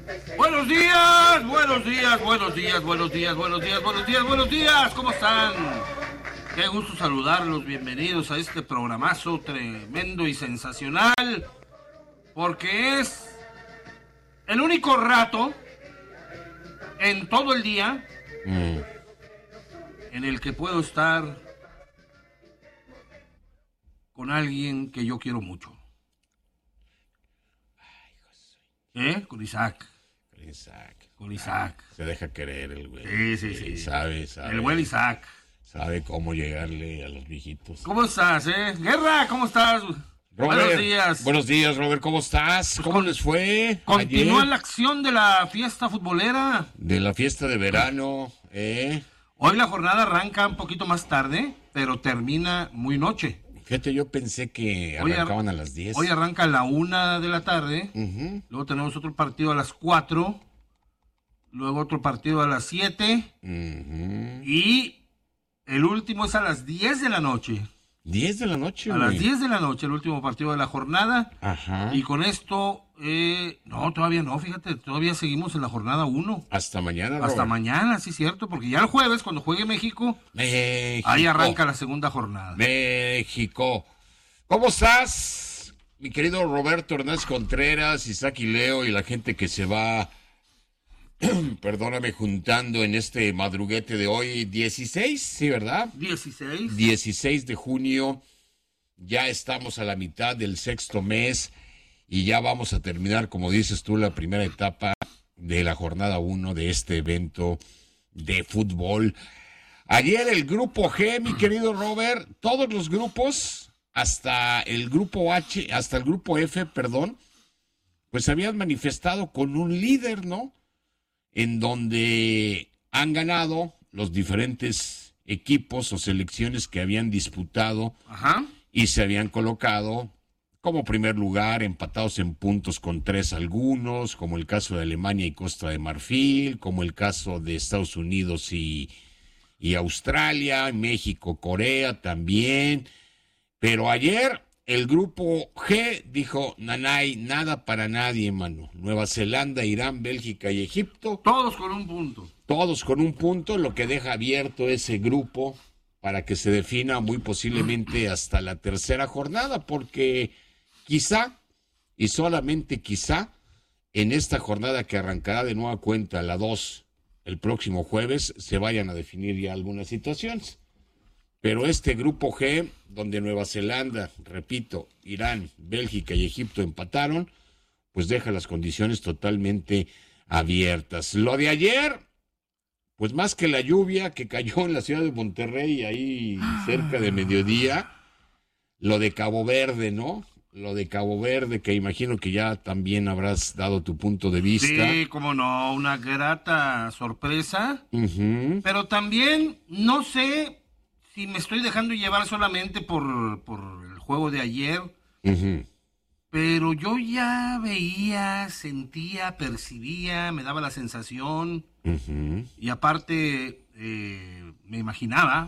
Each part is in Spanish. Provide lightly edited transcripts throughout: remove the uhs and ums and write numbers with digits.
Buenos días, buenos días, buenos días, buenos días, buenos días, buenos días, buenos días, ¿cómo están? Qué gusto saludarlos, bienvenidos a este programazo tremendo y sensacional, porque es el único rato en todo el día en el que puedo estar con alguien que yo quiero mucho. Con Isaac. Con Isaac. Se deja querer el güey. Sí. Sabe. El buen Isaac. Sabe cómo llegarle a los viejitos. ¿Cómo estás, Guerra, ¿cómo estás? Robert, buenos días. Buenos días, Robert, ¿cómo estás? ¿Cómo les fue? Continúa ayer? la acción de la fiesta futbolera. De la fiesta de verano, Hoy la jornada arranca un poquito más tarde, pero termina muy noche. Fíjate, yo pensé que arrancaban a las 10. Hoy arranca a la 1 de la tarde, luego tenemos otro partido a las 4, luego otro partido a las 7, y el último es a las 10 de la noche. 10 de la noche, A las 10 de la noche, el último partido de la jornada. Ajá. Y con esto, no, todavía no, fíjate, todavía seguimos en la jornada 1. Hasta mañana, Robert. Hasta mañana, sí, cierto, porque ya el jueves, cuando juegue México, ahí arranca la segunda jornada. México. ¿Cómo estás, mi querido Roberto Hernández Contreras, Isaac y Leo y la gente que se va, perdóname, juntando en este madruguete de hoy, 16, ¿sí, verdad? 16. 16 de junio, ya estamos a la mitad del sexto mes y ya vamos a terminar, como dices tú, la primera etapa de la jornada 1 de este evento de fútbol. Ayer el grupo G, mi querido Robert, todos los grupos, hasta el grupo H, hasta el grupo F, perdón, pues habían manifestado con un líder, ¿no? En donde han ganado los diferentes equipos o selecciones que habían disputado y se habían colocado como primer lugar, empatados en puntos con 3 algunos, como el caso de Alemania y Costa de Marfil, como el caso de Estados Unidos y Australia, México, Corea también. Pero ayer el grupo G dijo, nanay, nada para nadie, mano. Nueva Zelanda, Irán, Bélgica y Egipto. Todos con un punto. Todos con un punto, lo que deja abierto ese grupo para que se defina muy posiblemente hasta la tercera jornada, porque quizá, y solamente quizá, en esta jornada que arrancará de nueva cuenta la 2 el próximo jueves, se vayan a definir ya algunas situaciones. Pero este grupo G, donde Nueva Zelanda, repito, Irán, Bélgica y Egipto empataron, pues deja las condiciones totalmente abiertas. Lo de ayer, pues más que la lluvia que cayó en la ciudad de Monterrey, ahí cerca de mediodía, lo de Cabo Verde, ¿no? Lo de Cabo Verde, que imagino que ya también habrás dado tu punto de vista. Sí, cómo no, una grata sorpresa. Pero también, no sé si me estoy dejando llevar solamente por el juego de ayer, pero yo ya veía, sentía, percibía, me daba la sensación, y aparte me imaginaba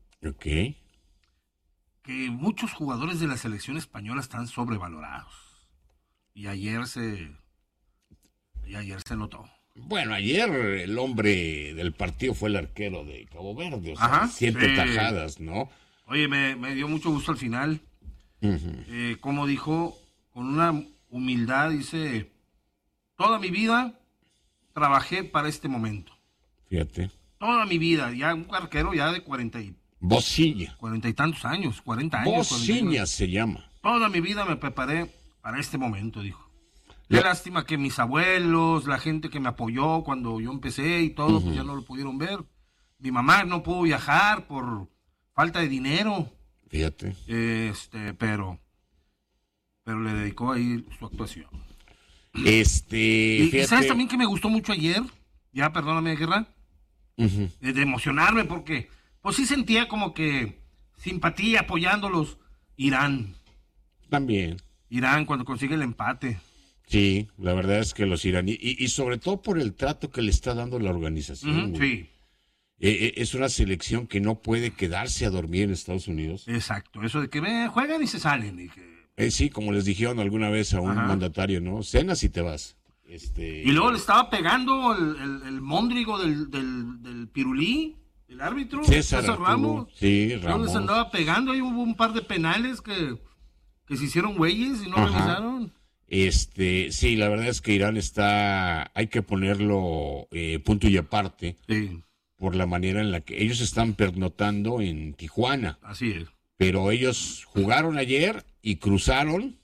que muchos jugadores de la selección española están sobrevalorados. Y ayer se notó. Bueno, ayer el hombre del partido fue el arquero de Cabo Verde, o sea, 7 tajadas, ¿no? Oye, me dio mucho gusto al final. Como dijo, con una humildad, dice, toda mi vida trabajé para este momento. Fíjate. Toda mi vida, ya un arquero ya de 40 y tantos años, 40 años. Bociña se llama. Toda mi vida me preparé para este momento, dijo. Qué lástima que mis abuelos, la gente que me apoyó cuando yo empecé y todo, pues ya no lo pudieron ver. Mi mamá no pudo viajar por falta de dinero. Fíjate. Pero le dedicó ahí su actuación. Y ¿sabes también que me gustó mucho ayer? Ya, perdóname, Guerra. De emocionarme porque, pues sí sentía como que simpatía apoyándolos. Irán. También. Irán cuando consigue el empate. Sí, la verdad es que los iraníes, y sobre todo por el trato que le está dando la organización. Sí. Es una selección que no puede quedarse a dormir en Estados Unidos. Exacto, eso de que juegan y se salen. Y que... Sí, como les dijeron alguna vez a un mandatario, ¿no? Cenas y te vas. Y luego le estaba pegando el móndrigo del Pirulí, el árbitro, César Ramos. Sí, Luego Ramos. les andaba pegando, ahí hubo un par de penales que se hicieron güeyes y no revisaron. Sí, la verdad es que Irán hay que ponerlo punto y aparte por la manera en la que ellos están pernotando en Tijuana. Así es. Pero ellos jugaron ayer y cruzaron,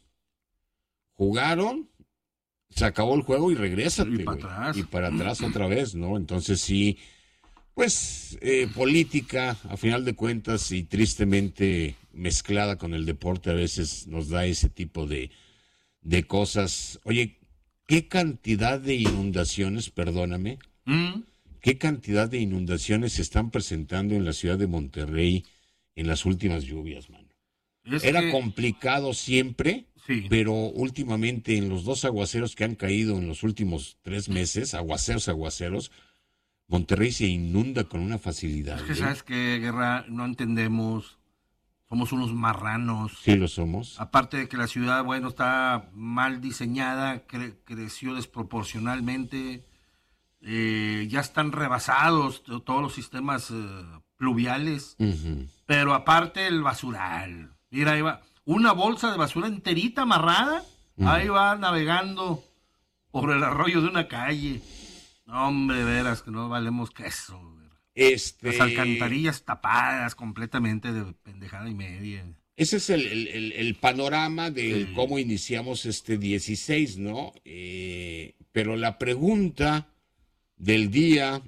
se acabó el juego y regrésate, Y para atrás. Y para atrás otra vez, ¿no? Entonces sí, pues política, a final de cuentas, y tristemente mezclada con el deporte, a veces nos da ese tipo de cosas. Oye, ¿qué cantidad de inundaciones, perdóname, qué cantidad de inundaciones se están presentando en la ciudad de Monterrey en las últimas lluvias, mano? Era complicado siempre, pero últimamente en los 2 aguaceros que han caído en los últimos 3 meses, aguaceros, Monterrey se inunda con una facilidad. Es que, ¿sabes qué, Guerra? No entendemos. Somos unos marranos. Sí lo somos. Aparte de que la ciudad, bueno, está mal diseñada, creció desproporcionalmente, ya están rebasados todos los sistemas pluviales, pero aparte el basural. Mira, ahí va, una bolsa de basura enterita amarrada, ahí va navegando por el arroyo de una calle. No, hombre, veras que no valemos queso. Las alcantarillas tapadas completamente de pendejada y media. Ese es el panorama de cómo iniciamos este 16, ¿no? Pero la pregunta del día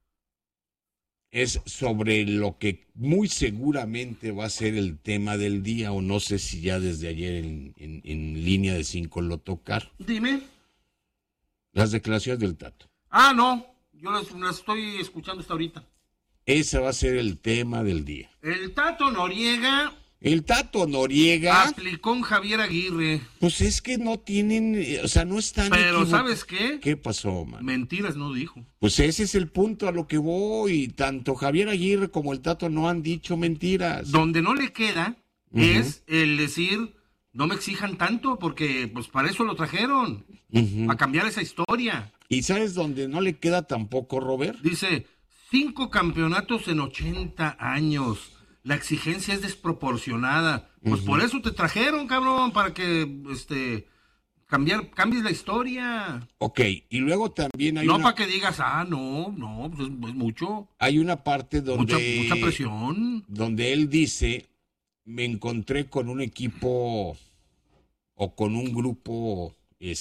es sobre lo que muy seguramente va a ser el tema del día, o no sé si ya desde ayer en línea de 5 lo tocar. Dime. Las declaraciones del Tato. Ah, no, yo las estoy escuchando hasta ahorita. Ese va a ser el tema del día. El Tato Noriega aplicó en Javier Aguirre. Pues es que no tienen, o sea, no están Pero ¿sabes qué? ¿Qué pasó, man? Mentiras no dijo. Pues ese es el punto a lo que voy. Tanto Javier Aguirre como el Tato no han dicho mentiras. Donde no le queda es el decir, no me exijan tanto, porque pues para eso lo trajeron, a cambiar esa historia. ¿Y sabes dónde no le queda tampoco, Robert? Dice, 5 campeonatos en 80 años. La exigencia es desproporcionada. Pues por eso te trajeron, cabrón, para que cambies la historia. Ok, y luego también hay para que digas, no, pues es mucho. Hay una parte donde... Mucha presión. Donde él dice, me encontré con un equipo o con un grupo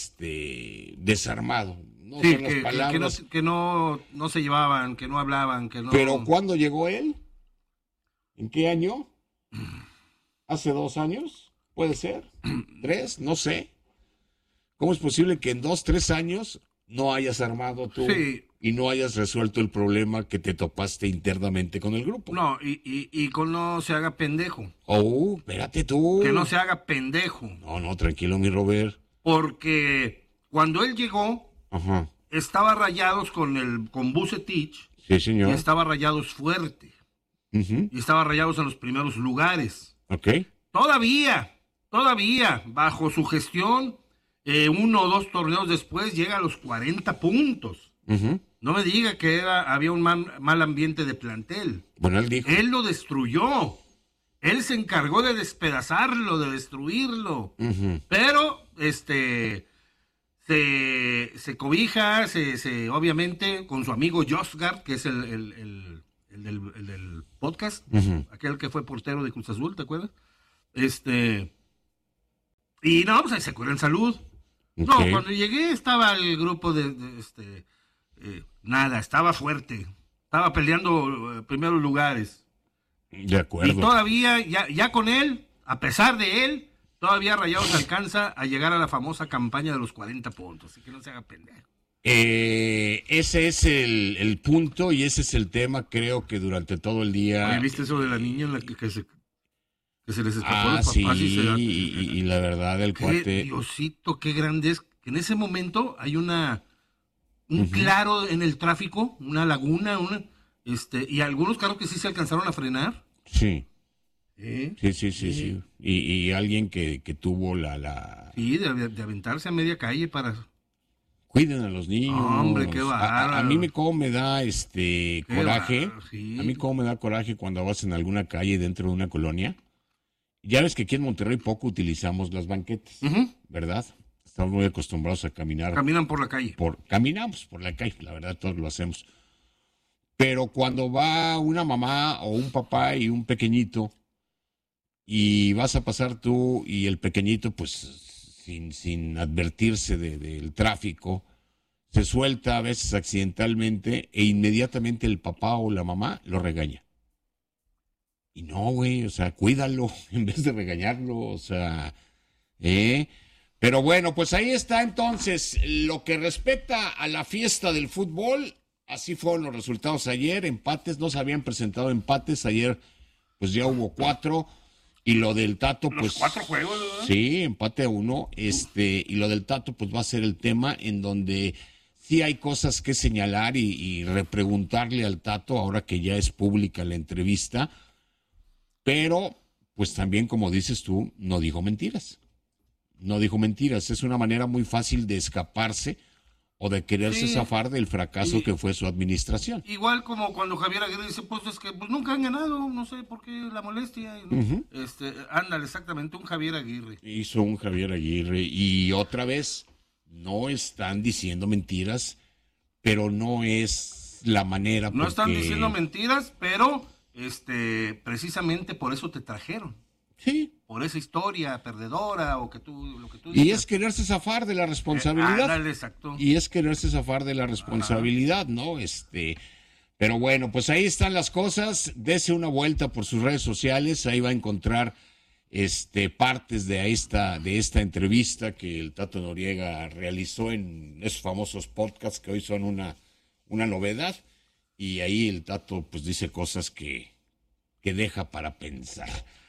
desarmado. No sí, son las palabras. Que no se llevaban, que no hablaban, que no... Pero ¿cuándo llegó él? ¿En qué año? ¿Hace 2 años? ¿Puede ser? 3, no sé. ¿Cómo es posible que en 2, 3 años no hayas armado tú y no hayas resuelto el problema que te topaste internamente con el grupo? No, y con no se haga pendejo. Oh, espérate tú. Que no se haga pendejo. No, tranquilo, mi Robert. Porque cuando él llegó, estaba Rayados con Vucetich. Sí, señor. Y estaba Rayados fuerte. Y estaba Rayados en los primeros lugares. Ok. Todavía, bajo su gestión, 1 o 2 torneos después llega a los 40 puntos. No me diga que había un mal ambiente de plantel. Bueno, él dijo. Él lo destruyó. Él se encargó de despedazarlo, de destruirlo. Pero, se cobija, obviamente, con su amigo Josgard, que es el del podcast, aquel que fue portero de Cruz Azul, ¿te acuerdas? Y no, pues ahí se cura en salud. Okay. No, cuando llegué estaba el grupo nada, estaba fuerte. Estaba peleando primeros lugares. De acuerdo. Y todavía, ya con él, a pesar de él, todavía Rayados alcanza a llegar a la famosa campaña de los 40 puntos. Así que no se haga pendejo. Ese es el punto y ese es el tema, creo que durante todo el día. Oye, ¿viste eso de la niña en la que se les escapó los papás? Sí, y la verdad, el cuate. Diosito, qué grande es. Que en ese momento hay un claro en el tráfico, una laguna, y algunos carros que sí se alcanzaron a frenar. Sí. Sí. Y alguien que tuvo Sí, de aventarse a media calle para... Cuiden a los niños. Hombre, qué bárbaro. A mí cómo me da coraje. Sí. A mí cómo me da coraje cuando vas en alguna calle dentro de una colonia. Ya ves que aquí en Monterrey poco utilizamos las banquetas, ¿verdad? Estamos muy acostumbrados a caminar. Caminan por la calle. Caminamos por la calle, la verdad, todos lo hacemos. Pero cuando va una mamá o un papá y un pequeñito, y vas a pasar tú y el pequeñito, pues sin advertirse del tráfico, se suelta a veces accidentalmente e inmediatamente el papá o la mamá lo regaña. Y no, güey, o sea, cuídalo en vez de regañarlo, o sea, Pero bueno, pues ahí está entonces lo que respecta a la fiesta del fútbol. Así fueron los resultados ayer, empates, no se habían presentado empates, ayer pues ya hubo 4, y lo del Tato, pues... Los 4 juegos, ¿verdad? Sí, empate a 1, y lo del Tato pues va a ser el tema en donde sí hay cosas que señalar y repreguntarle al Tato ahora que ya es pública la entrevista, pero pues también, como dices tú, no dijo mentiras. No dijo mentiras, es una manera muy fácil de escaparse o de quererse zafar del fracaso que fue su administración. Igual como cuando Javier Aguirre dice, pues es que pues, nunca han ganado, no sé por qué la molestia. Ándale, exactamente, un Javier Aguirre. Hizo un Javier Aguirre y otra vez, no están diciendo mentiras, pero no es la manera. No están diciendo mentiras, pero precisamente por eso te trajeron. Sí. Por esa historia perdedora o lo que tú dices. Y es quererse zafar de la responsabilidad. Exacto. Y es quererse zafar de la responsabilidad, ¿no? Pero bueno, pues ahí están las cosas. Dese una vuelta por sus redes sociales, ahí va a encontrar partes de esta entrevista que el Tato Noriega realizó en esos famosos podcasts que hoy son una novedad. Y ahí el Tato pues dice cosas que deja para pensar.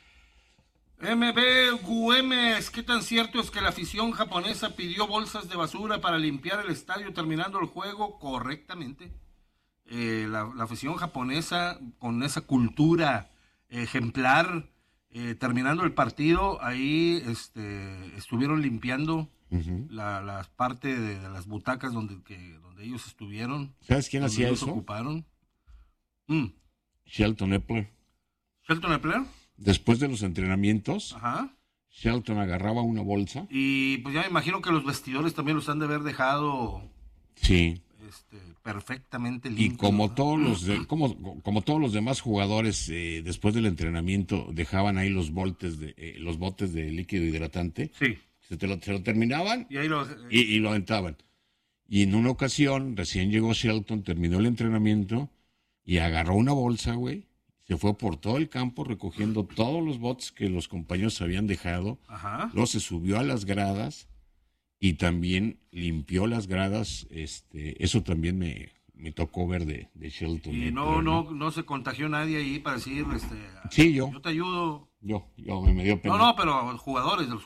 MB Güemes, ¿qué tan cierto es que la afición japonesa pidió bolsas de basura para limpiar el estadio terminando el juego? Correctamente. La afición japonesa, con esa cultura ejemplar, terminando el partido, ahí estuvieron limpiando las partes de las butacas donde ellos estuvieron. ¿Sabes quién hacía eso? Ocuparon. Shelton Epler. ¿Shelton Epler? Después de los entrenamientos, Ajá. Shelton agarraba una bolsa. Y pues ya me imagino que los vestidores también los han de haber dejado perfectamente limpios. Y como todos los demás jugadores, después del entrenamiento dejaban ahí los botes de líquido hidratante. Sí. Se lo terminaban y ahí y lo aventaban. Y en una ocasión, recién llegó Shelton, terminó el entrenamiento y agarró una bolsa, güey. Se fue por todo el campo recogiendo todos los botes que los compañeros habían dejado. Ajá. Luego se subió a las gradas y también limpió las gradas. Eso también me tocó ver de Shelton. Y no se contagió nadie ahí para decir, sí, yo te ayudo. Yo me dio pena. No, pero los jugadores, ¿no?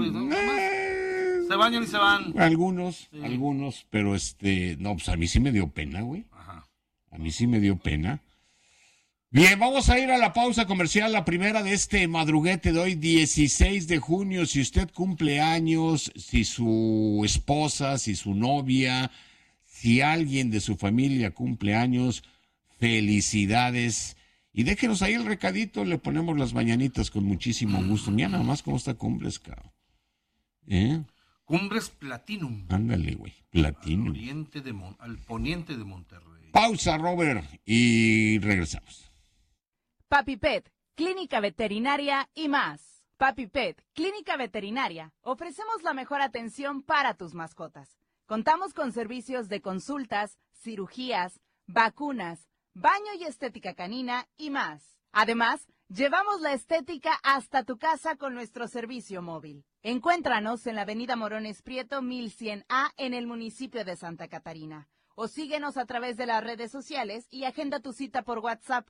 Se bañan y se van. Algunos, pero no, pues a mí sí me dio pena, güey. Ajá. A mí sí me dio pena. Bien, vamos a ir a la pausa comercial, la primera de este madruguete de hoy, 16 de junio. Si usted cumple años, si su esposa, si su novia, si alguien de su familia cumple años, felicidades. Y déjenos ahí el recadito, le ponemos las mañanitas con muchísimo gusto. Mira nada más cómo está Cumbres, cabrón. Cumbres Platinum. Ándale, güey, Platinum. Al poniente de Monterrey. Pausa, Robert, y regresamos. Papi Pet, Clínica Veterinaria y más. Papi Pet, Clínica Veterinaria. Ofrecemos la mejor atención para tus mascotas. Contamos con servicios de consultas, cirugías, vacunas, baño y estética canina y más. Además, llevamos la estética hasta tu casa con nuestro servicio móvil. Encuéntranos en la avenida Morones Prieto 1100A en el municipio de Santa Catarina. O síguenos a través de las redes sociales y agenda tu cita por WhatsApp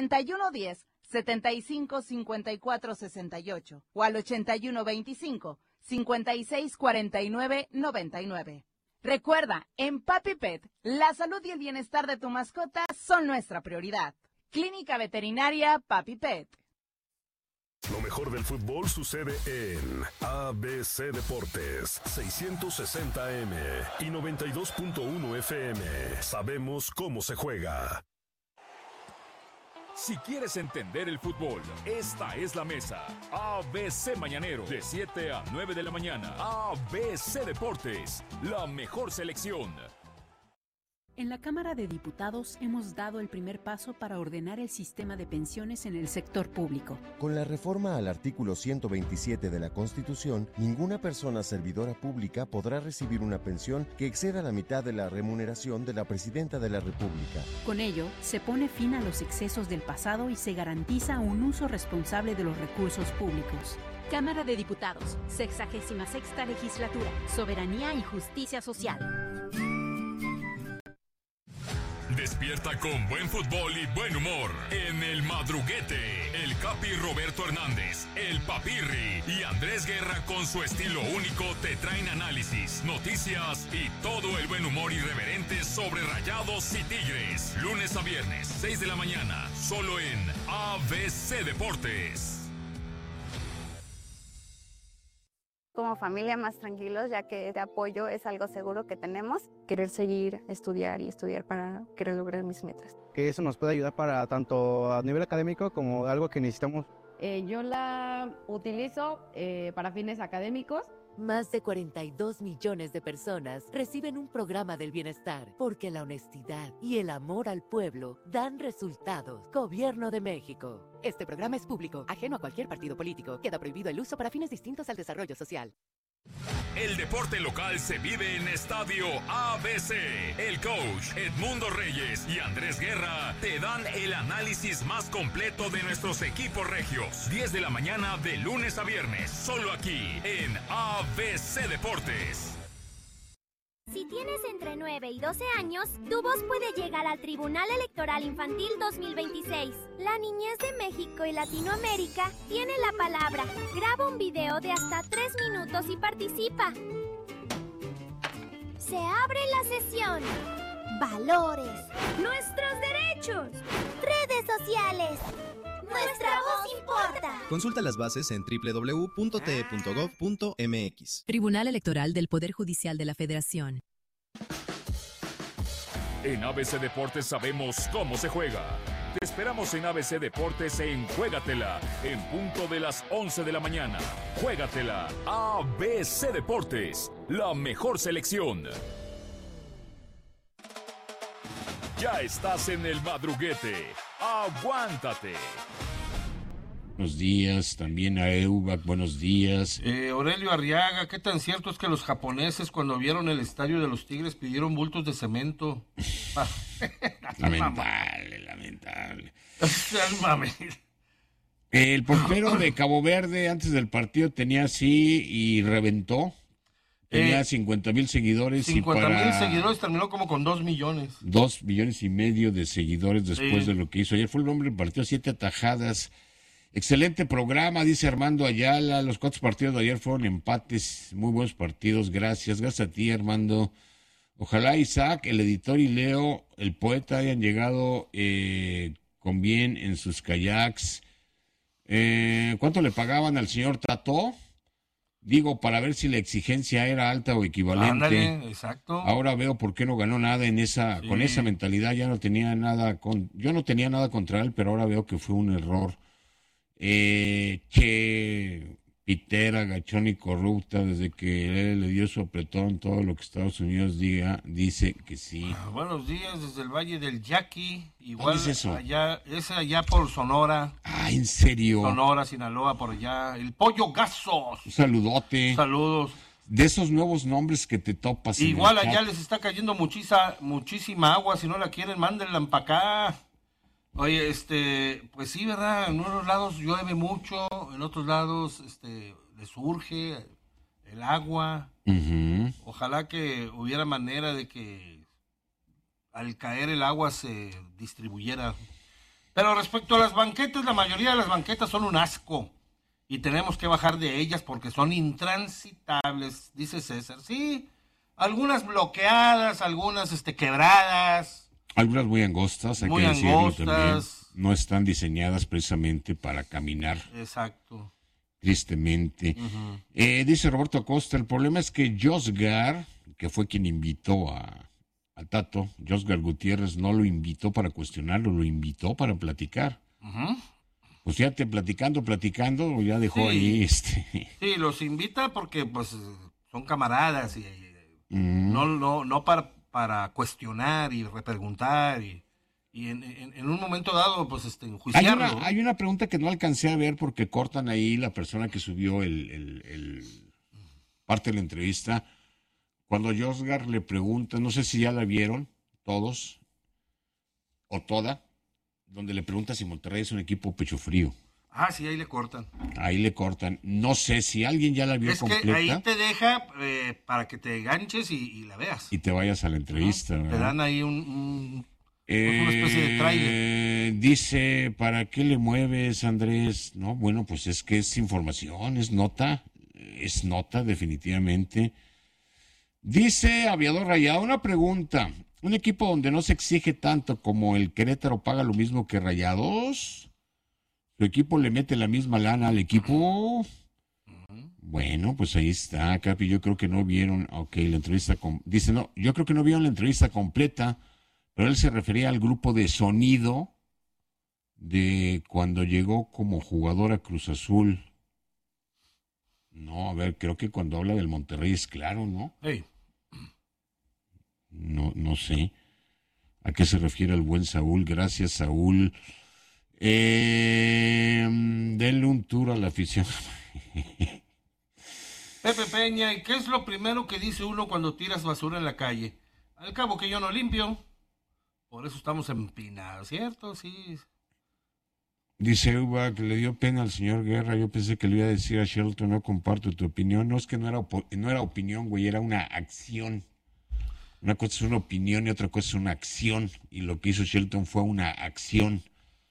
8110-755468 o al 8125-564999. Recuerda, en Papi Pet, la salud y el bienestar de tu mascota son nuestra prioridad. Clínica Veterinaria Papi Pet. Lo mejor del fútbol sucede en ABC Deportes, 660M y 92.1 FM. Sabemos cómo se juega. Si quieres entender el fútbol, esta es la mesa. ABC Mañanero, de 7 a 9 de la mañana. ABC Deportes, la mejor selección. En la Cámara de Diputados hemos dado el primer paso para ordenar el sistema de pensiones en el sector público. Con la reforma al artículo 127 de la Constitución, ninguna persona servidora pública podrá recibir una pensión que exceda la mitad de la remuneración de la Presidenta de la República. Con ello, se pone fin a los excesos del pasado y se garantiza un uso responsable de los recursos públicos. Cámara de Diputados, 66ª Legislatura, Soberanía y Justicia Social. Despierta con buen fútbol y buen humor en El Madruguete. El Capi Roberto Hernández, el Papirri y Andrés Guerra con su estilo único te traen análisis, noticias y todo el buen humor irreverente sobre Rayados y Tigres. Lunes a viernes, 6 de la mañana, solo en ABC Deportes. Como familia más tranquilos, ya que este apoyo es algo seguro que tenemos. Querer seguir, estudiar para querer lograr mis metas. Que eso nos puede ayudar para tanto a nivel académico como algo que necesitamos. Yo la utilizo para fines académicos. Más de 42 millones de personas reciben un programa del bienestar porque la honestidad y el amor al pueblo dan resultados. Gobierno de México. Este programa es público, ajeno a cualquier partido político. Queda prohibido el uso para fines distintos al desarrollo social. El deporte local se vive en Estadio ABC. El coach Edmundo Reyes y Andrés Guerra te dan el análisis más completo de nuestros equipos regios. 10 de la mañana de lunes a viernes, solo aquí en ABC Deportes. Si tienes entre 9 y 12 años, tu voz puede llegar al Tribunal Electoral Infantil 2026. La niñez de México y Latinoamérica tiene la palabra. Graba un video de hasta 3 minutos y participa. Se abre la sesión. Valores. Nuestros derechos. Redes sociales. Nuestra voz importa. Consulta las bases en www.te.gov.mx. Tribunal Electoral del Poder Judicial de la Federación. En ABC Deportes sabemos cómo se juega. Te esperamos en ABC Deportes en Juégatela, en punto de las 11 de la mañana. Juégatela, ABC Deportes, la mejor selección. Ya estás en El Madruguete. ¡Aguántate! Buenos días, también a Eubac, buenos días. Aurelio Arriaga, ¿qué tan cierto es que los japoneses cuando vieron el estadio de los Tigres pidieron bultos de cemento? Lamentable. El portero de Cabo Verde antes del partido tenía así y reventó. Tenía 50,000 seguidores. 50,000 seguidores, terminó como con 2 millones. 2,5 millones de seguidores después de lo que hizo ayer. Fue el hombre del partido, 7 atajadas. Excelente programa, dice Armando Ayala. Los 4 partidos de ayer fueron empates, muy buenos partidos. Gracias a ti, Armando. Ojalá Isaac, el editor, y Leo, el poeta, hayan llegado con bien en sus kayaks. ¿Cuánto le pagaban al señor Tató? Digo, para ver si la exigencia era alta o equivalente. Ándale, exacto. Ahora veo por qué no ganó nada con esa mentalidad. Yo no tenía nada contra él, pero ahora veo que fue un error. Pitera, gachón y corrupta, desde que él le dio su apretón, todo lo que Estados Unidos dice que sí. Buenos días desde el Valle del Yaqui. Igual ¿Dónde es eso? Allá por Sonora. Ah, ¿en serio? Sonora, Sinaloa, por allá. El Pollo Gasos. Un saludote. Saludos. De esos nuevos nombres que te topas. Igual allá les está cayendo muchísima agua. Si no la quieren, mándenla para acá. Oye, pues sí, ¿verdad? En unos lados llueve mucho, en otros lados le surge el agua. Uh-huh. Ojalá que hubiera manera de que al caer el agua se distribuyera. Pero respecto a las banquetas, la mayoría de las banquetas son un asco y tenemos que bajar de ellas porque son intransitables, dice César. Sí, algunas bloqueadas, algunas quebradas. Algunas muy angostas, hay Muy que decirlo angostas. también. No están diseñadas precisamente para caminar. Exacto. Tristemente. Dice Roberto Acosta, el problema es que Josgar, que fue quien invitó a Tato, Josgar Gutiérrez no lo invitó para cuestionarlo, lo invitó para platicar. Pues fíjate, platicando, ya dejó ahí Sí, los invita porque pues son camaradas y no para cuestionar y repreguntar y en un momento dado pues enjuiciarlo. Hay una pregunta que no alcancé a ver porque cortan ahí la persona que subió el parte de la entrevista. Cuando Josgar le pregunta, no sé si ya la vieron todos o toda, donde le pregunta si Monterrey es un equipo pecho frío. Ah, sí, ahí le cortan. Ahí le cortan. No sé si alguien ya la vio completa. Que ahí te deja para que te ganches y la veas. Y te vayas a la entrevista. Te dan ahí una especie de trailer. Dice, ¿para qué le mueves, Andrés? No, bueno, pues es que es información, es nota definitivamente. Dice Aviador Rayado, una pregunta. ¿Un equipo donde no se exige tanto como el Querétaro paga lo mismo que Rayados? ¿Su equipo le mete la misma lana al equipo? Bueno, pues ahí está, Capi. Yo creo que no vieron, la entrevista. Dice, no, yo creo que no vieron la entrevista completa, pero él se refería al grupo de sonido de cuando llegó como jugador a Cruz Azul. No, a ver, creo que cuando habla del Monterrey es claro, ¿no? Hey. No sé. ¿A qué se refiere el buen Saúl? Gracias, Saúl. Denle un tour a la afición. Pepe Peña, ¿y qué es lo primero que dice uno cuando tiras basura en la calle? Al cabo que yo no limpio. Por eso estamos empinados, ¿cierto? Sí. Dice Uba que le dio pena al señor Guerra. Yo pensé que le iba a decir a Shelton, no comparto tu opinión. No, es que no era opinión, güey, era una acción. Una cosa es una opinión y otra cosa es una acción. Y lo que hizo Shelton fue una acción.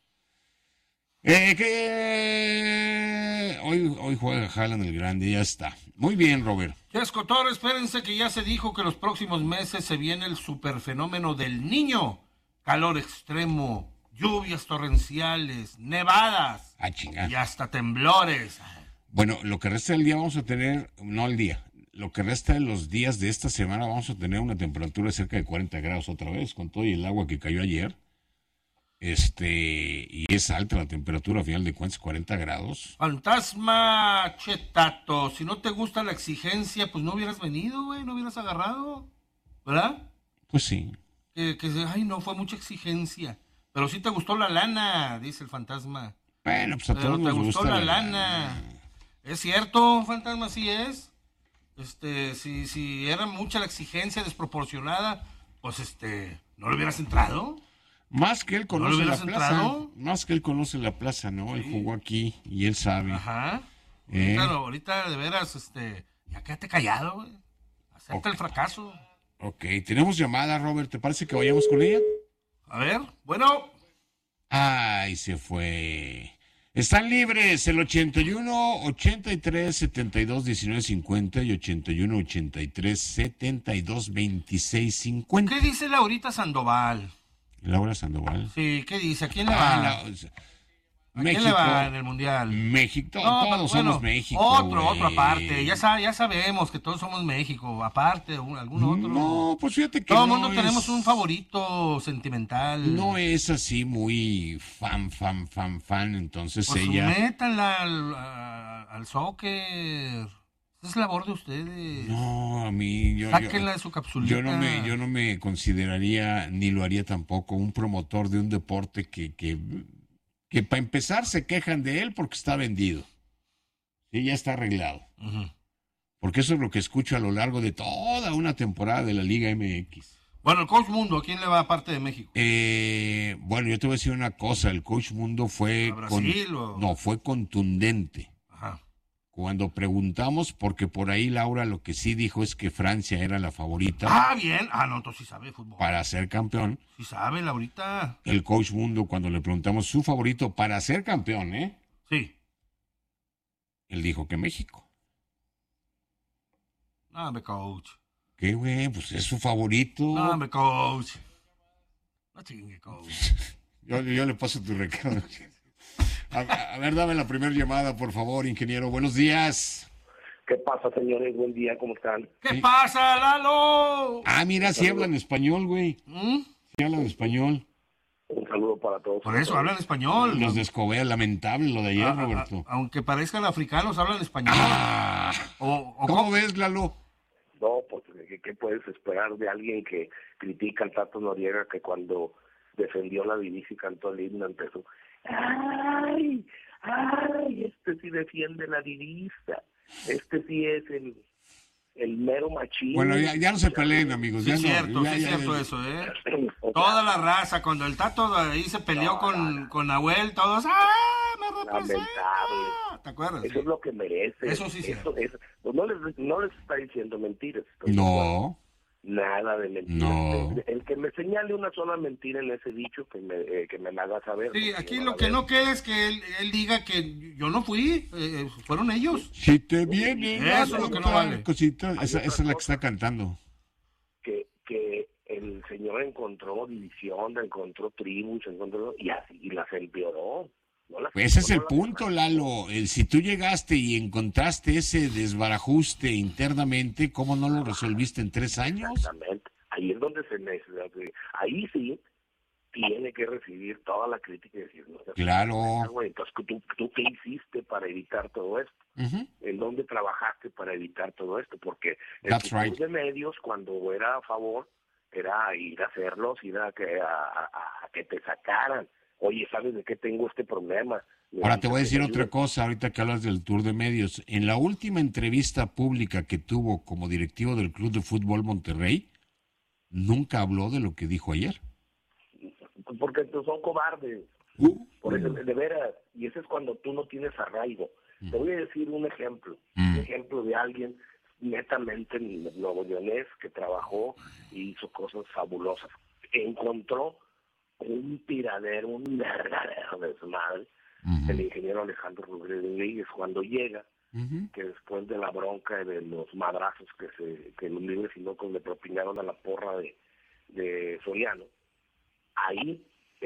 Hoy juega Haaland el grande, ya está. Muy bien, Robert. Chesco Torres, espérense que ya se dijo que los próximos meses se viene el superfenómeno del Niño. Calor extremo, lluvias torrenciales, nevadas y hasta temblores. Bueno, lo que resta del día vamos a tener, no el día, lo que resta de los días de esta semana vamos a tener una temperatura de cerca de 40 grados otra vez, con todo y el agua que cayó ayer. Y es alta la temperatura, a final de cuentas, 40 grados. Fantasma Chetato, si no te gusta la exigencia, pues no hubieras venido, güey, no hubieras agarrado, ¿verdad? Pues sí. Ay, no, fue mucha exigencia. Pero sí te gustó la lana, dice el fantasma. Bueno, pues a todos nos gusta. Te gustó la lana. ¿Es cierto, fantasma? Sí es. Si era mucha la exigencia desproporcionada, pues ¿no le hubieras entrado? Más que él conoce la plaza. Entrado? Más que él conoce la plaza, ¿no? Él jugó aquí y él sabe. Ajá. Ahorita de veras, ya quédate callado, güey. Acepta el fracaso. Ok, tenemos llamada, Robert. ¿Te parece que vayamos con ella? A ver, bueno. Ay, se fue. Están libres el 81 83 72 19 50 y 81 83 72 26 50. ¿Qué dice Laurita Sandoval? Laura Sandoval. Sí, ¿qué dice? ¿A quién le va? ¿A quién le va en el Mundial? México, todos somos México. Otro aparte. Ya sabemos que todos somos México. Aparte, algún otro. No, pues fíjate que todo el mundo tenemos un favorito sentimental. No es así muy fan. Entonces pues ella. Métanla al soccer. Es labor de ustedes. No, a mí sáquenla de su capsulita. Yo no me consideraría, ni lo haría tampoco, un promotor de un deporte que para empezar se quejan de él porque está vendido. Sí, ya está arreglado. Uh-huh. Porque eso es lo que escucho a lo largo de toda una temporada de la Liga MX. Bueno, el Coach Mundo, ¿a quién le va aparte de México? Bueno, yo te voy a decir una cosa. El Coach Mundo fue fue contundente. Ajá. Cuando preguntamos, porque por ahí Laura lo que sí dijo es que Francia era la favorita. Ah, bien. No, entonces sí sabe fútbol. Para ser campeón. Sí sabe, Laurita. El Coach Mundo, cuando le preguntamos su favorito para ser campeón, Sí. Él dijo que México. No, hombre, Coach. ¿Qué, güey? Pues es su favorito. No, hombre, Coach. Yo le paso tu recado. A ver, dame la primera llamada, por favor, ingeniero. Buenos días. ¿Qué pasa, señores? Buen día, ¿cómo están? ¿Qué pasa, Lalo? Ah, mira, sí hablan español, güey. Sí hablan español. Un saludo para todos. Por eso hablan español. Los de Escobedo, lamentable lo de ayer, Roberto. Aunque parezcan africanos, hablan español. ¿Cómo ves, Lalo? No, pues, ¿qué puedes esperar de alguien que critica al Tato Noriega, que cuando defendió la divisa y cantó el himno empezó, ¡ay! Este sí defiende la divisa. Este sí es el mero machín. Bueno, ya no se peleen, amigos. Sí, ya es cierto, no, sí es cierto eso, ¿eh? Toda la raza, cuando el Tato ahí se peleó con Nahuel, todos, me representa. Lamentable. ¿Te acuerdas? Eso es lo que merece. Eso sí, eso es. Pues no les está diciendo mentiras. No. Nada de mentiras. No. El que me señale una sola mentira en ese dicho, que me la haga saber. Sí, aquí lo que no queda es que él diga que yo no fui, fueron ellos. Si te vienen eso es lo que no vale. Cosita, esa es la que está cantando. Que el señor encontró división, encontró tribus, y las empeoró. Ese es el punto, Lalo. Si tú llegaste y encontraste ese desbarajuste internamente, ¿cómo no lo resolviste en 3 años? Exactamente. Ahí es donde ahí sí tiene que recibir toda la crítica y decir, no, claro. Entonces, ¿tú qué hiciste para evitar todo esto? ¿En dónde trabajaste para evitar todo esto? Porque el club de medios, cuando era a favor, era ir a hacerlos, ir a que te sacaran. Oye, ¿sabes de qué tengo este problema? Ahora te voy a decir otra cosa, ahorita que hablas del tour de medios. En la última entrevista pública que tuvo como directivo del Club de Fútbol Monterrey, nunca habló de lo que dijo ayer. Porque son cobardes. Por eso, de veras. Y ese es cuando tú no tienes arraigo. Te voy a decir un ejemplo. Un ejemplo de alguien netamente nuevoleonés que trabajó y hizo cosas fabulosas. Encontró un tiradero, un verdadero desmadre, el ingeniero Alejandro Rodríguez, cuando llega, que después de la bronca de los madrazos que los libres y locos le propinaron a la porra de Soriano, ahí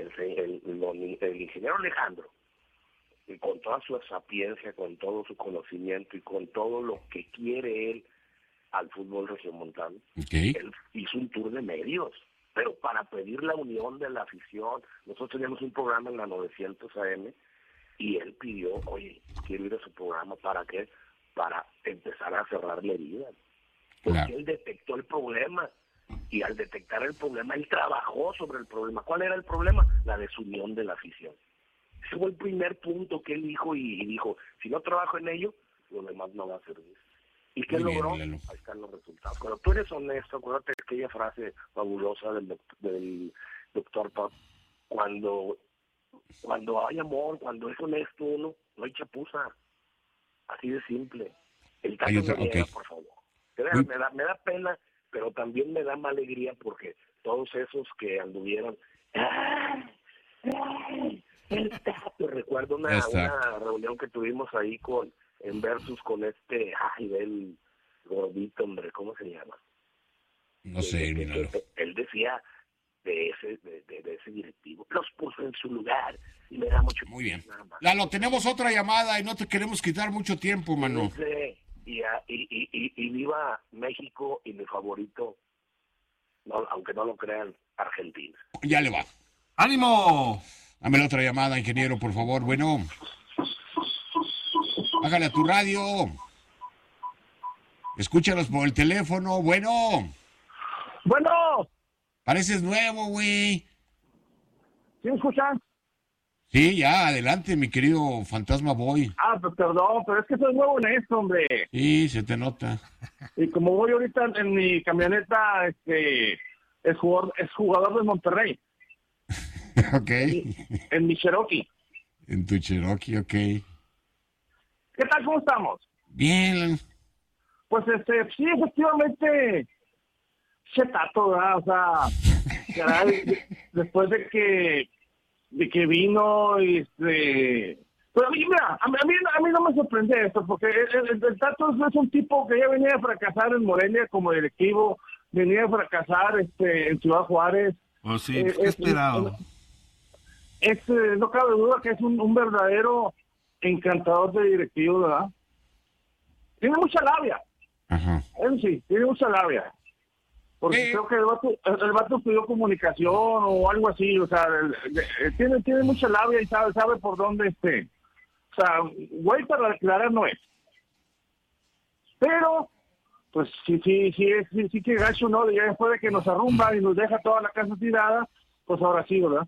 el ingeniero Alejandro, y con toda su sapiencia, con todo su conocimiento y con todo lo que quiere él al fútbol regiomontano, él hizo un tour de medios. Pero para pedir la unión de la afición, nosotros teníamos un programa en la 900 AM y él pidió, oye, quiero ir a su programa, ¿para qué? Para empezar a cerrar la herida. Porque él detectó el problema y al detectar el problema, él trabajó sobre el problema. ¿Cuál era el problema? La desunión de la afición. Ese fue el primer punto que él dijo y dijo, si no trabajo en ello, lo demás no va a servir. ¿Y qué logró? Ahí están los resultados. Cuando tú eres honesto, acuérdate de aquella frase fabulosa del doctor Pop, cuando hay amor, cuando es honesto uno, no hay chapuza. Así de simple. El Tato Noriega, por favor. Me da pena, pero también me da más alegría porque todos esos que anduvieron... el Tato, recuerdo una reunión que tuvimos ahí en Versus con del gordito, hombre, ¿cómo se llama? No sé, él decía de ese directivo, los puso en su lugar y me da mucho... Muy bien. Lalo, tenemos otra llamada y no te queremos quitar mucho tiempo, mano. Y viva México y mi favorito, no, aunque no lo crean, Argentina. Ya le va. ¡Ánimo! Dame la otra llamada, ingeniero, por favor. Bueno... Bájale a tu radio. Escúchanos por el teléfono. Bueno. Pareces nuevo, güey. ¿Sí me escuchan? Sí, ya, adelante, mi querido Fantasma Boy. Pues perdón, pero es que soy nuevo en esto, hombre. Sí, se te nota. Y como voy ahorita en mi camioneta, es jugador de Monterrey. Ok. En mi Cherokee. En tu Cherokee, ok. ¿Qué tal? ¿Cómo estamos? Bien. Pues sí, efectivamente, se Tato, ¿verdad? O sea, caray, después de que vino y pero a mí, mira, a mí no me sorprende esto, porque el Tato es un tipo que ya venía a fracasar en Morelia como directivo, venía a fracasar en Ciudad Juárez, Oh, sí, qué esperado. No cabe duda que es un verdadero encantador de directivo, ¿verdad? Tiene mucha labia. Ajá. Él sí, tiene mucha labia. Porque creo que el vato estudió comunicación o algo así, o sea, tiene mucha labia y sabe por dónde o sea, güey para declarar no es. Pero, pues sí que gacho, ¿no? Ya después de que nos arrumba y nos deja toda la casa tirada, pues ahora sí, ¿verdad?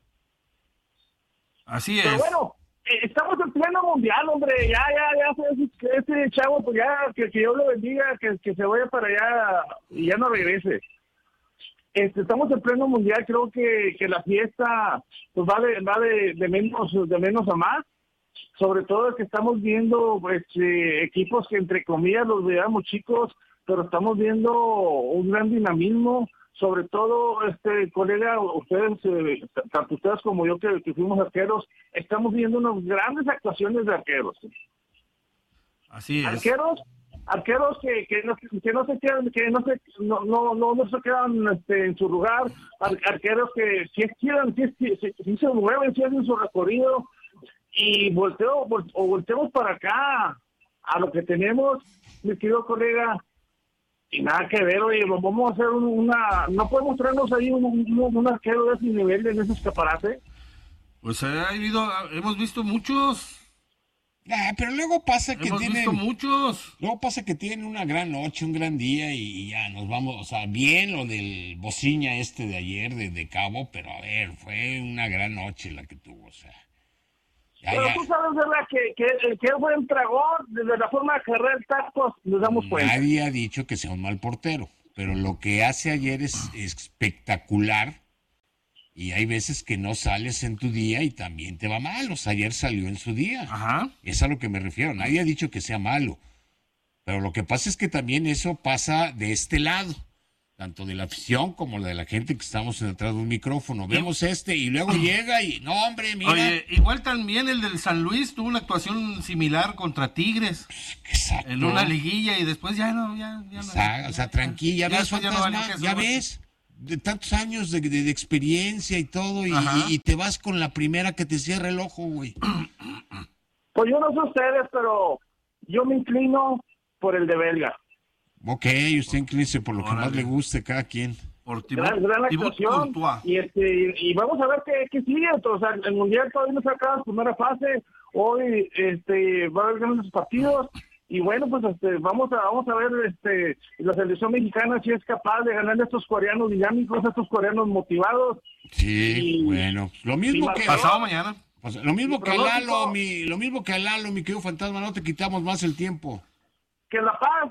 Así es. Pero bueno, estamos en pleno mundial, hombre, ya, este chavo, pues ya, que Dios lo bendiga, que se vaya para allá y ya no regrese. Estamos en pleno mundial, creo que la fiesta pues va de menos a más, sobre todo que estamos viendo equipos que entre comillas los veíamos chicos, pero estamos viendo un gran dinamismo. Sobre todo, colega, ustedes, tanto ustedes como yo que fuimos arqueros, estamos viendo unas grandes actuaciones de arqueros. Así es. Arqueros que no se quedan, no se quedan en su lugar, arqueros que sí se mueven, sí hacen su recorrido, y volteemos para acá a lo que tenemos, mi querido colega. Y nada que ver, oye, vamos a hacer no podemos traernos ahí un arquero de ese nivel, en ese escaparate. Pues hemos visto muchos. Pero luego pasa que Luego pasa que tienen una gran noche, un gran día y ya nos vamos, o sea, bien lo del Bociña de ayer de Cabo, pero a ver, fue una gran noche la que tuvo, o sea. Pero tú sabes, ¿verdad? Que el buen tragón, desde la forma de cargar tacos, nos damos cuenta. Nadie ha dicho que sea un mal portero, pero lo que hace ayer es espectacular y hay veces que no sales en tu día y también te va mal. O sea, ayer salió en su día. Ajá. Es a lo que me refiero. Nadie ha dicho que sea malo, pero lo que pasa es que también eso pasa de este lado. Tanto de la afición como de la gente que estamos detrás de un micrófono. Vemos y luego llega y... No, hombre, mira. Oye, igual también el del San Luis tuvo una actuación similar contra Tigres. Exacto. En una liguilla y después ya no. O sea, tranquila, ves, Fantasma, ya ves. De tantos años de experiencia y todo y te vas con la primera que te cierra el ojo, güey. Pues yo no sé ustedes, pero yo me inclino por el de Belga. Ok, usted inclínese por lo que más le guste cada quien. Por gran actuación. Y vamos a ver qué sigue. O sea, el Mundial todavía no se acaba la primera fase. Hoy va a haber grandes partidos. Y bueno, pues vamos a ver la selección mexicana si es capaz de ganar a estos coreanos dinámicos, a estos coreanos motivados. Sí, bueno. Lo mismo que... Pasado mañana. Pues, lo mismo que Lalo, mi querido Fantasma, no te quitamos más el tiempo. Que La Paz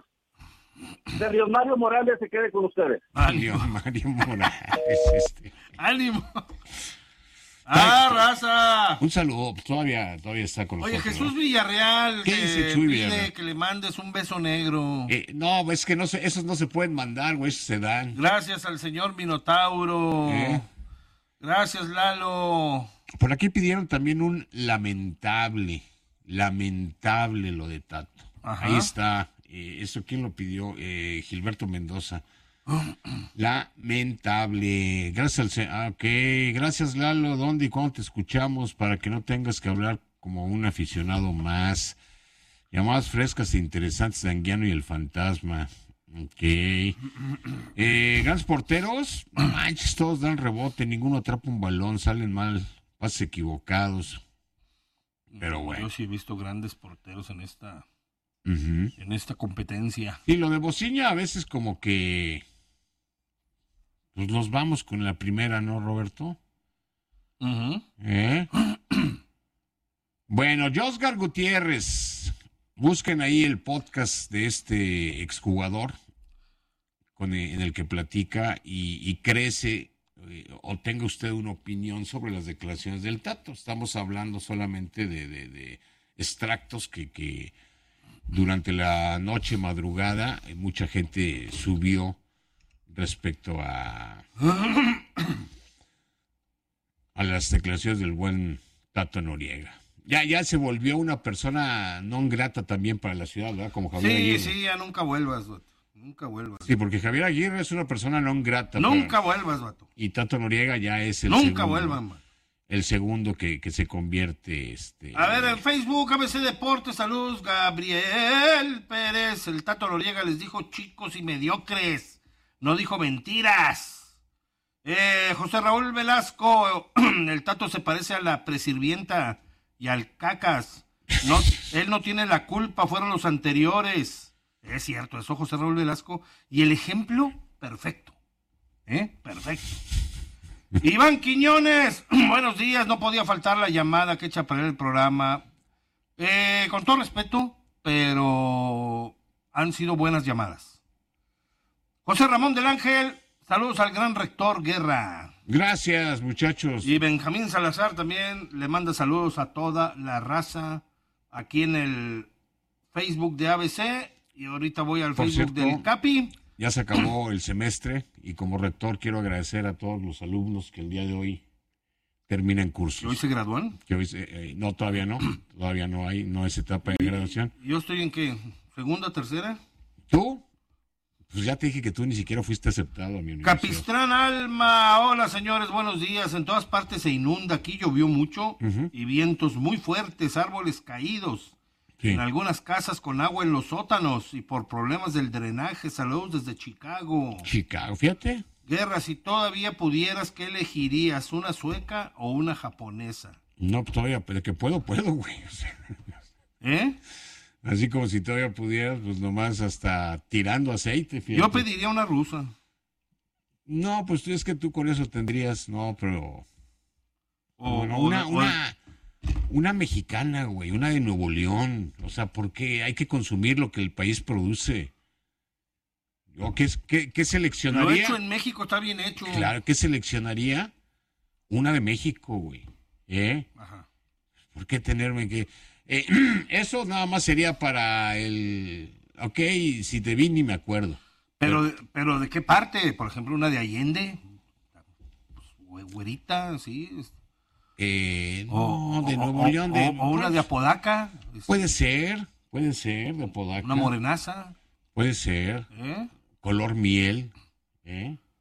de Dios Mario Morales se quede con ustedes. Mario Morales. ¡Ánimo! ¡Raza! Un saludo, todavía está con nosotros. Oye, Jesús Villarreal, ¿qué dice Chuy Villarreal? Pide que le mandes un beso negro. No, es que esos no se pueden mandar, güey, esos se dan. Gracias al señor Minotauro. Gracias, Lalo. Por aquí pidieron también un lamentable lo de Tato. Ajá. Ahí está. ¿Eso quién lo pidió? Gilberto Mendoza. Lamentable. Gracias gracias, Lalo. ¿Dónde y cuándo te escuchamos para que no tengas que hablar como un aficionado más? Llamadas frescas e interesantes de Anguiano y el Fantasma. Ok. Grandes porteros. No manches, todos dan rebote, ninguno atrapa un balón, salen mal, pases equivocados. Pero bueno. Yo sí he visto grandes porteros en esta competencia. Y lo de Bociña a veces como que pues nos vamos con la primera, ¿no, Roberto? Bueno, Josgar Gutiérrez, busquen ahí el podcast de este exjugador en el que platica y crece o tenga usted una opinión sobre las declaraciones del Tato. Estamos hablando solamente de extractos que durante la noche madrugada mucha gente subió respecto a las declaraciones del buen Tato Noriega. Ya se volvió una persona non grata también para la ciudad, ¿verdad? Como Javier Aguirre. Sí, ya nunca vuelvas, Nunca vuelvas. Sí, porque Javier Aguirre es una persona non grata. Nunca vuelvas, vato. Y Tato Noriega ya es el Nunca vuelvan, man. El segundo que se convierte. A ver, en Facebook, ABC Deportes, saludos, Gabriel Pérez. El Tato Noriega les dijo chicos y mediocres. No dijo mentiras. José Raúl Velasco, el Tato se parece a la presirvienta y al Cacas. No, él no tiene la culpa, fueron los anteriores. Es cierto, eso, José Raúl Velasco. Y el ejemplo, perfecto. Perfecto. Iván Quiñones, buenos días, no podía faltar la llamada que echa para el programa. Con todo respeto, pero han sido buenas llamadas. José Ramón del Ángel, saludos al gran rector Guerra. Gracias, muchachos. Y Benjamín Salazar también le manda saludos a toda la raza aquí en el Facebook de ABC. Y ahorita voy al Facebook del Capi. Ya se acabó el semestre y como rector quiero agradecer a todos los alumnos que el día de hoy terminan cursos. ¿Hoy se gradúan? Que hoy no, todavía no. Todavía no es etapa de graduación. ¿Yo estoy en qué? ¿Segunda, tercera? ¿Tú? Pues ya te dije que tú ni siquiera fuiste aceptado a mi universidad. Capistrán Alma, hola señores, buenos días. En todas partes se inunda, aquí llovió mucho y vientos muy fuertes, árboles caídos. Sí. En algunas casas con agua en los sótanos y por problemas del drenaje. Saludos desde Chicago. Chicago, fíjate. Guerra, si todavía pudieras, ¿qué elegirías? ¿Una sueca o una japonesa? No, todavía, pero que puedo, güey. Así como si todavía pudieras, pues nomás hasta tirando aceite, fíjate. Yo pediría una rusa. No, pues es que tú con eso tendrías, no, pero... Una mexicana, güey, una de Nuevo León. O sea, porque hay que consumir lo que el país produce. ¿O qué seleccionaría? Lo hecho en México está bien hecho. Claro, ¿qué seleccionaría? Una de México, güey. Ajá. ¿Por qué tenerme que...? Eso nada más sería para el... Ok, si te vi ni me acuerdo. Pero ¿de qué parte? Por ejemplo, una de Allende. Pues, güerita, sí. No, de Nuevo León. O una de Apodaca. Puede ser, de Apodaca. Una morenaza. Puede ser. Color miel.